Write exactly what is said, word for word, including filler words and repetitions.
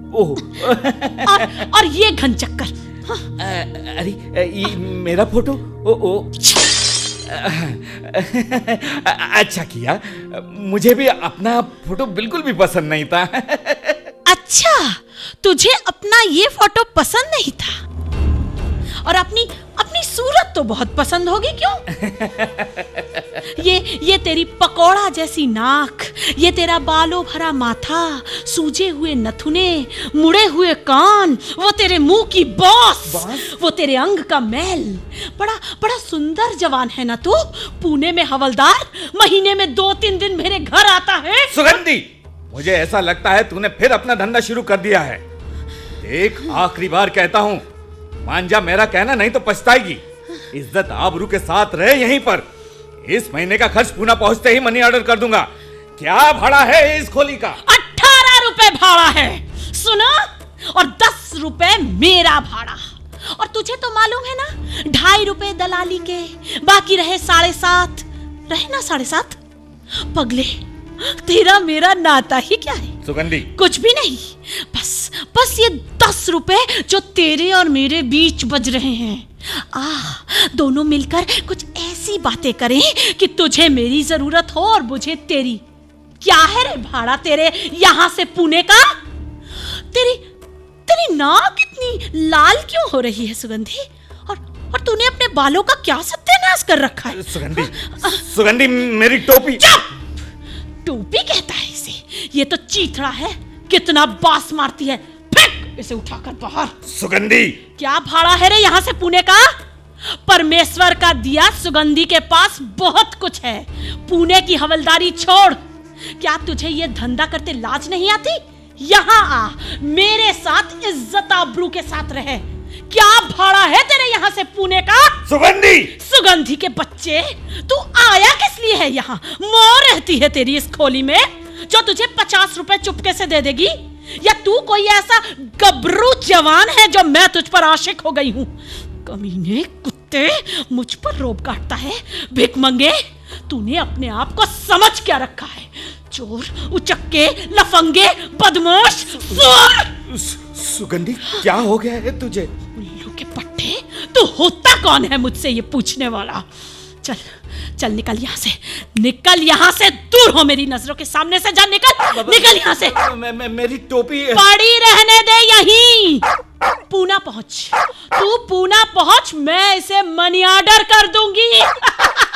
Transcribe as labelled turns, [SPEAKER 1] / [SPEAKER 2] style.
[SPEAKER 1] ओह
[SPEAKER 2] और, और ये घन चक्कर।
[SPEAKER 1] अरे ये मेरा फोटो? ओ ओ अच्छा किया, मुझे भी अपना फोटो बिल्कुल भी पसंद नहीं था।
[SPEAKER 2] अच्छा, तुझे अपना ये फोटो पसंद नहीं था और अपनी अपनी सूरत तो बहुत पसंद होगी, क्यों? ये ये तेरी पकोड़ा जैसी नाक, ये तेरा बालों भरा माथा, सूजे हुए नथुने, मुड़े हुए कान, वो तेरे मुंह की बॉस, वो तेरे अंग का मैल। बड़ा बड़ा सुंदर जवान है ना तू। पुणे में हवलदार, महीने में दो तीन दिन मेरे घर आता है।
[SPEAKER 1] सुगंधी, मुझे ऐसा लगता है तूने फिर अपना धंधा शुरू कर दिया है। एक आखिरी बार कहता हूँ, मान जा मेरा कहना, नहीं तो पछताएगी। इज्जत आबरू के साथ रहे यहीं पर। इस महीने का खर्च पूना पहुंचते ही मनी ऑर्डर कर दूंगा। क्या भाड़ा है इस खोली का?
[SPEAKER 2] अठारह रुपए भाड़ा है, सुना? और दस रुपए मेरा भाड़ा। और तुझे तो मालूम है ना, ढाई रुपए दलाली के, बाकी रहे साढ़े सात। रहे ना साढ़े सात? पगले, तेरा मेरा नाता ही क्या है?
[SPEAKER 1] सुगंधी,
[SPEAKER 2] कुछ भी नहीं। बस बस ये दस रुपए जो तेरे और मेरे बीच बज रहे हैं, आ दोनों मिलकर कुछ ऐसी बातें करें कि तुझे मेरी जरूरत हो और मुझे तेरी। क्या है रे भाड़ा तेरे यहां से पुणे का? तेरी तेरी नाक इतनी लाल क्यों हो रही है सुगंधी? और और तूने अपने बालों का क्या सत्यानाश कर रखा है?
[SPEAKER 1] सुगंधी, सुगंधी, मेरी टोपी।
[SPEAKER 2] टोपी कहता है इसे? ये तो चीथड़ा है, कितना बास मारती है। फेंक इसे उठाकर बाहर।
[SPEAKER 1] सुगंधी,
[SPEAKER 2] क्या भाड़ा है रे यहाँ से पुणे का? परमेश्वर का दिया सुगंधी के पास बहुत कुछ है। पुणे की हवलदारी छोड़, क्या तुझे ये धंधा करते लाज नहीं आती? यहाँ आ, मेरे साथ इज्जत आबरू के साथ रहे। क्या भाड़ा है तेरे यहाँ से पुणे का?
[SPEAKER 1] सुगंधी,
[SPEAKER 2] सुगंधी के बच्चे, तू आया किस लिए है यहाँ? मोर रहती है तेरी इस खोली में जो तुझे पचास रुपए चुपके से दे देगी? या तू कोई ऐसा गबरू जवान है जो मैं तुझ पर आशिक हो गई हूँ? कमीने कुत्ते, मुझ पर रोब काटता है। भिख मंगे, तूने अपने आप को समझ क्या रखा है? चोर, उचक्के, लफंगे, बदमाश, सुअर।
[SPEAKER 1] सुगंधी, क्या हो गया है तुझे?
[SPEAKER 2] उल्लू के पट्टे, तू होता कौन है मुझसे ये पूछने वाला? चल चल निकल यहाँ से, निकल यहाँ से, दूर हो मेरी नजरों के सामने से। जा, निकल निकल यहाँ से।
[SPEAKER 1] मैं, मैं, मेरी टोपी
[SPEAKER 2] पड़ी रहने दे यहीं। पूना पहुंच, तू पूना पहुंच, मैं इसे मनी ऑर्डर कर दूंगी।